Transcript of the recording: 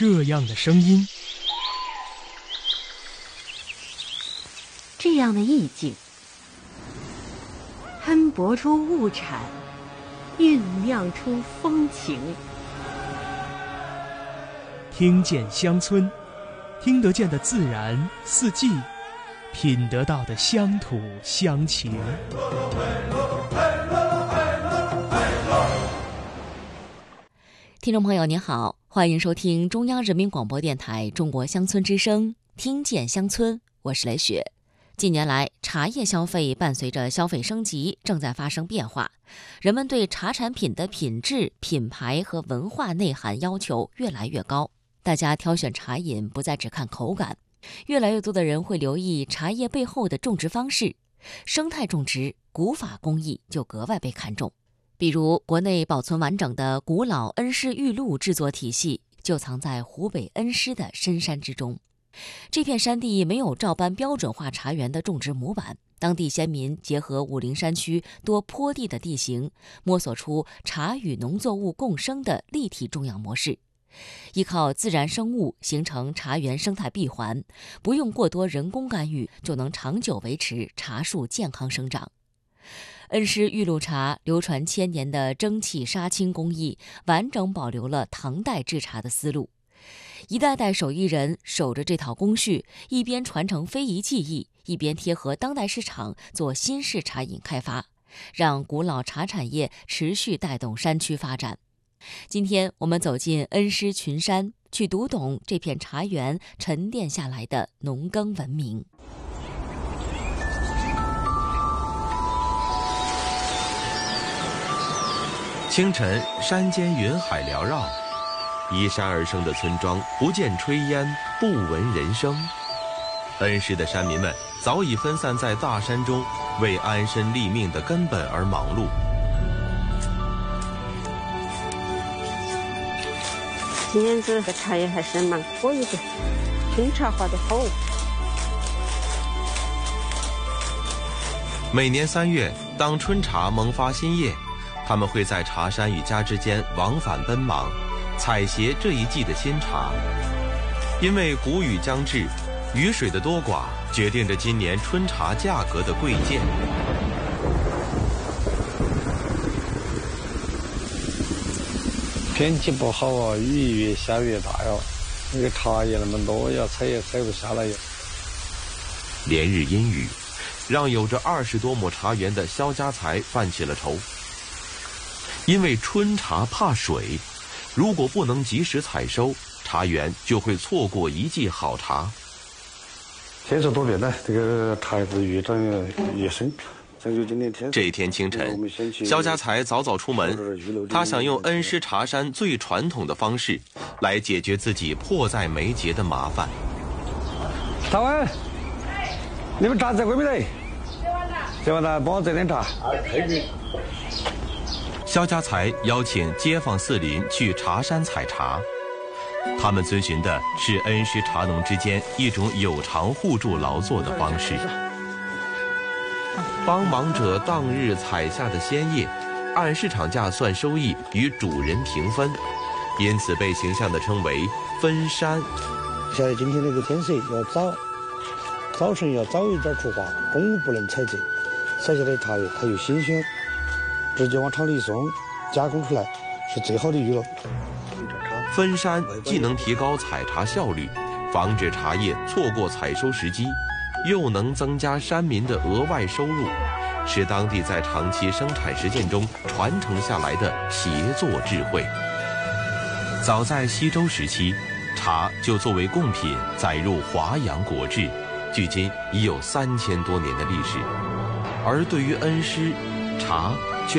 这样的声音， 这样的意境，喷薄出物产，酝酿出风情。 听见乡村，听得见的自然四季，品得到的乡土乡情。 听众朋友您好，欢迎收听中央人民广播电台中国乡村之声，听见乡村，我是雷雪。近年来，茶叶消费伴随着消费升级正在发生变化，人们对茶产品的品质、品牌和文化内涵要求越来越高。大家挑选茶饮不再只看口感，越来越多的人会留意茶叶背后的种植方式，生态种植、古法工艺就格外被看重。比如，国内保存完整的古老恩施玉露制作体系就藏在湖北恩施的深山之中。这片山地没有照搬标准化茶园的种植模板，当地先民结合武陵山区多坡地的地形，摸索出茶与农作物共生的立体种养模式，依靠自然生物形成茶园生态闭环，不用过多人工干预，就能长久维持茶树健康生长。恩施玉露茶流传千年的蒸汽杀青工艺，完整保留了唐代制茶的思路。一代代手艺人守着这套工序，一边传承非遗技艺，一边贴合当代市场做新式茶饮开发，让古老茶产业持续带动山区发展。今天我们走进恩施群山，去读懂这片茶园沉淀下来的农耕文明。 清晨，山间云海缭绕，依山而生的村庄不见炊烟，不闻人声。恩施的山民们早已分散在大山中，为安身立命的根本而忙碌。 今年这个茶叶还是蛮可以的，春茶花的好。 每年3月，当春茶萌发新叶，他们会在茶山与家之间往返奔忙，采撷这一季的新茶。因为谷雨将至，雨水的多寡决定着今年春茶价格的贵贱。 天气不好啊，雨越下越大哟，那个茶叶那么多，要采也采不下来哟。 连日阴雨，让有着20多亩茶园的肖家才犯起了愁。因为春茶怕水，如果不能及时采收，茶园就会错过一季好茶。 天数多变呢，这个茶叶子越长越深。 这一天清晨，肖家才早早出门，他想用恩施茶山最传统的方式来解决自己迫在眉睫的麻烦。 大文，你们茶在归没得？这完了，帮我这点茶。 肖家才邀请街坊四邻去茶山采茶，他们遵循的是恩施茶农之间一种有偿互助劳作的方式。帮忙者当日采下的鲜叶，按市场价算收益，与主人平分，因此被形象地称为分山。 晓得今天那个天色要早晨要早一点出发，中午不能采摘，采下来的茶叶它又新鲜，直接往厂里送，加工出来是最好的娱乐。 分山既能提高采茶效率，防止茶叶错过采收时机，又能增加山民的额外收入，是当地在长期生产实践中传承下来的协作智慧。早在西周时期，茶就作为贡品载入华阳国志，距今已有3000多年的历史。而对于恩施，茶却